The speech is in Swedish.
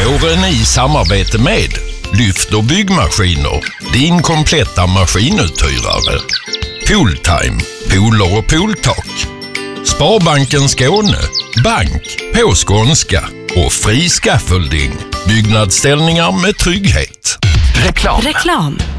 Våren i samarbete med Lyft och byggmaskiner, din kompletta maskinuthyrare. Pooltime, pooler och pooltak. Sparbanken Skåne, bank på skånska. Och fri scaffolding, byggnadsställningar med trygghet. Reklam.